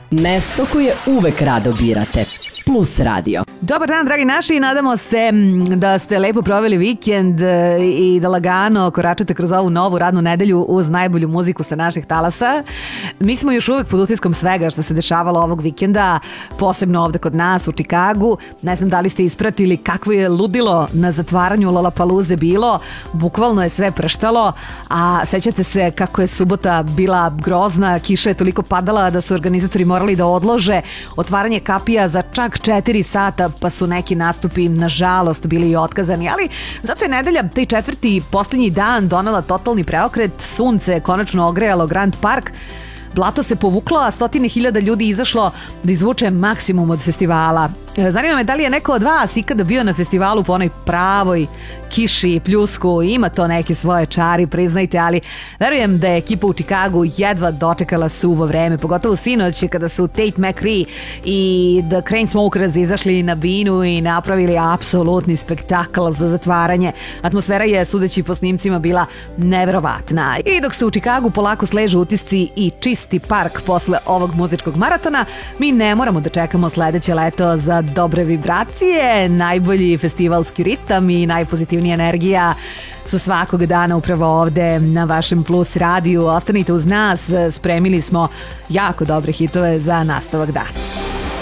Mesto koje uvek rado birate. Plus radio. Dobar dan, dragi naši, nadamo se da ste lepo proveli vikend i da lagano koračate kroz ovu novu radnu nedelju uz najbolju muziku sa naših talasa. Mi smo još uvek pod utiskom svega što se dešavalo ovog vikenda, posebno ovde kod nas u Čikagu. Ne znam da li ste ispratili kakvo je ludilo na zatvaranju Lollapalooze bilo. Bukvalno je sve prštalo, a sećate se kako je subota bila grozna, kiša je toliko padala da su organizatori morali da odlože otvaranje kapija za čak 4 sata, pa su neki nastupi nažalost bili i otkazani, ali zato je nedelja, taj četvrti i posljednji dan, donela totalni preokret. Sunce je konačno ogrejalo Grand Park, blato se povuklo, a 100.000 ljudi izašlo da izvuče maksimum od festivala. Zanima me da li je neko od vas ikada bio na festivalu po onoj pravoj kiši i pljusku. Ima to neke svoje čari, priznajte, ali verujem da je ekipa u Čikagu jedva dočekala suvo vreme, pogotovo sinoć kada su Tate McRae i The Chainsmokers izašli na binu i napravili apsolutni spektakl za zatvaranje. Atmosfera je, sudeći po snimcima, bila neverovatna. I dok se u Čikagu polako sležu utisci i čisti park posle ovog muzičkog maratona, mi ne moramo da čekamo sledeće leto za dobre vibracije. Najbolji festivalski ritam i najpozitivnija energija su svakog dana upravo ovde na vašem Plus radiju. Ostanite uz nas, spremili smo jako dobre hitove za nastavak dana.